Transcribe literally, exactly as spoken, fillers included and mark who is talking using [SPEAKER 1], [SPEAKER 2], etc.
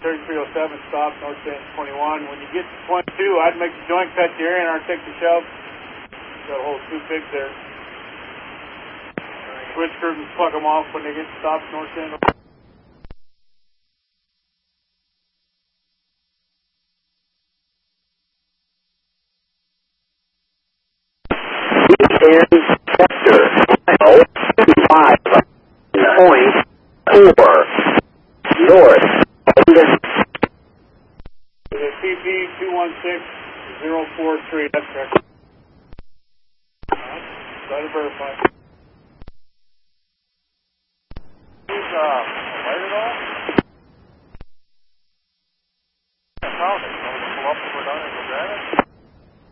[SPEAKER 1] thirty-three oh seven, stop, north end twenty-one. When you get to twenty-two, I'd make the joint cut here and I'd take the shelf. Got a whole two pigs there. Switch curtains, plug them off when they get to stop, north end.
[SPEAKER 2] In sector mile five point four north.
[SPEAKER 1] It's C P two one six zero four three, that's correct. Try to verify.